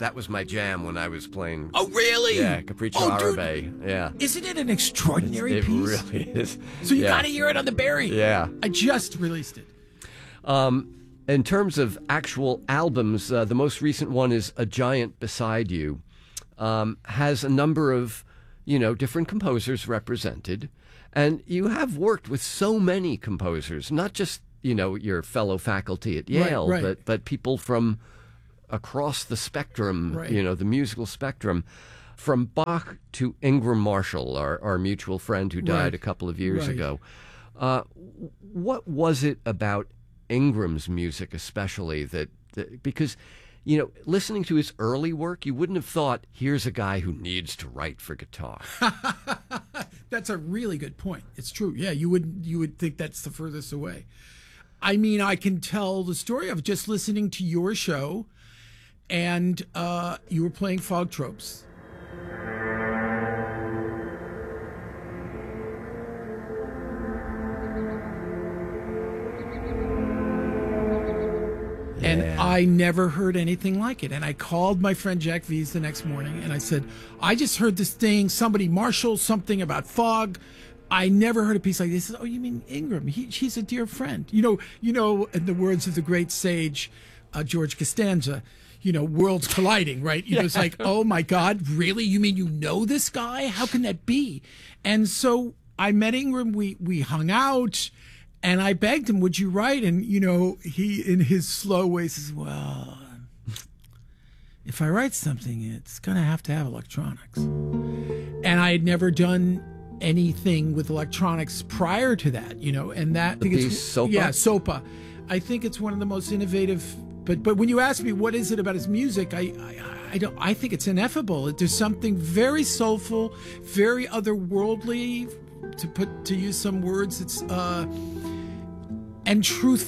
that was my jam when I was playing. Oh, really? Yeah, Capriccio Arabe. Yeah. Isn't it an extraordinary It piece? really is. So you got to hear it on the Barry. Yeah. I just released it. In terms of actual albums, the most recent one is A Giant Beside You. Has a number of, different composers represented. And you have worked with so many composers, not just, your fellow faculty at Yale, right. but people from across the spectrum, the musical spectrum, from Bach to Ingram Marshall, our mutual friend who died a couple of years ago. What was it about Ingram's music especially that because listening to his early work, you wouldn't have thought, here's a guy who needs to write for guitar. That's a really good point. It's true. Yeah, you would think that's the furthest away. I mean, I can tell the story of just listening to your show, and you were playing Fog Tropes. And I never heard anything like it. And I called my friend Jack Vies the next morning, and I said, I just heard this thing, somebody marshal something about fog. I never heard a piece like this. He says, oh, you mean Ingram? He's a dear friend. You know, in the words of the great sage, George Costanza, worlds colliding, right? It's like, oh my God, really? You mean you know this guy? How can that be? And so I met Ingram, we hung out, and I begged him, would you write? And, he, in his slow way, says, well, if I write something, it's going to have electronics. And I had never done anything with electronics prior to that, and that... The piece, Sopa? Yeah, Sopa. I think it's one of the most innovative... But when you ask me what is it about his music, I think it's ineffable. There's something very soulful, very otherworldly, to use some words, it's... and truthful.